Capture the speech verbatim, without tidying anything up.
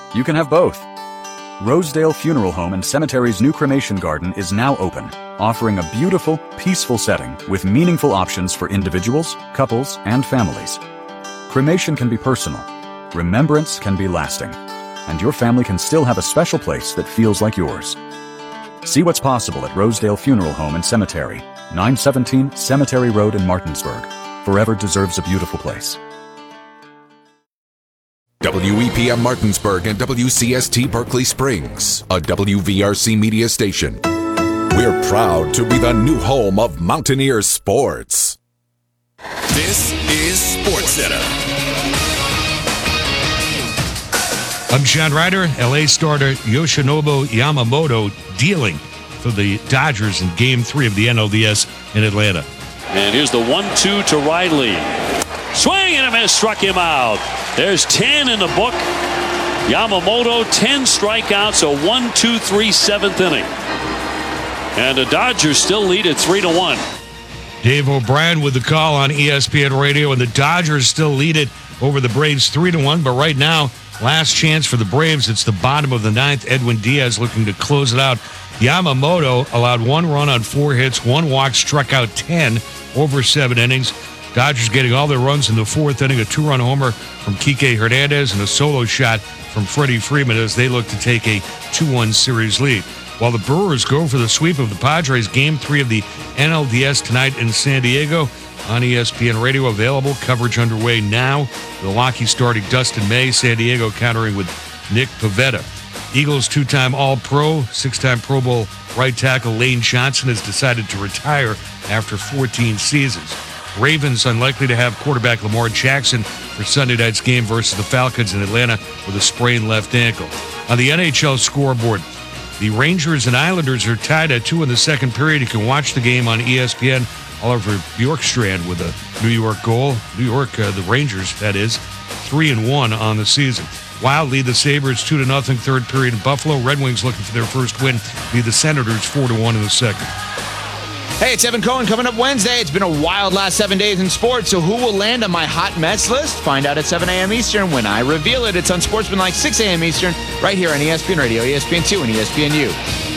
You can have both. Rosedale Funeral Home and Cemetery's new cremation garden is now open, offering a beautiful, peaceful setting with meaningful options for individuals, couples, and families. Cremation can be personal, remembrance can be lasting, and your family can still have a special place that feels like yours. See what's possible at Rosedale Funeral Home and Cemetery, nine seventeen Cemetery Road in Martinsburg. Forever deserves a beautiful place. W E P M Martinsburg and W C S T Berkeley Springs, a W V R C media station. We're proud to be the new home of Mountaineer sports. This is SportsCenter. I'm John Ryder. L A starter Yoshinobu Yamamoto dealing for the Dodgers in Game three of the N L D S in Atlanta. And here's the one two to Riley. Swing and a miss, struck him out. There's ten in the book. Yamamoto, ten strikeouts, a one two three seventh inning. And the Dodgers still lead at three to one. Dave O'Brien with the call on E S P N Radio, and the Dodgers still lead it over the Braves three to one. But right now, last chance for the Braves. It's the bottom of the ninth. Edwin Diaz looking to close it out. Yamamoto allowed one run on four hits, one walk, struck out ten over seven innings. Dodgers getting all their runs in the fourth inning, a two-run homer from Kike Hernandez and a solo shot from Freddie Freeman as they look to take a two one series lead. While the Brewers go for the sweep of the Padres, Game three of the N L D S tonight in San Diego on E S P N Radio. Available coverage underway now. Milwaukee starting Dustin May, San Diego countering with Nick Pivetta. Eagles two-time All-Pro, six-time Pro Bowl right tackle Lane Johnson has decided to retire after fourteen seasons. Ravens unlikely to have quarterback Lamar Jackson for Sunday night's game versus the Falcons in Atlanta with a sprained left ankle. On the N H L scoreboard, the Rangers and Islanders are tied at two in the second period. You can watch the game on E S P N. Oliver Bjorkstrand with a New York goal. New York, uh, the Rangers, that is, three and one on the season. Wild lead the Sabres two to nothing third period in Buffalo. Red Wings looking for their first win. Lead the Senators four to one in the second. Hey, it's Evan Cohen coming up Wednesday. It's been a wild last seven days in sports, so who will land on my hot Mets list? Find out at seven a.m. Eastern when I reveal it. It's on Sportsman like six a.m. Eastern, right here on E S P N Radio, E S P N two, and E S P N U.